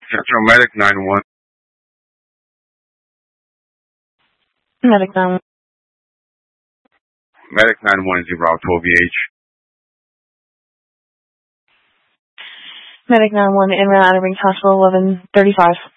Central Medic 9-1. Medic 9-1. Medic 9-1, 012VH. Medic 9-1, en route Outer Banks Hospital 1135.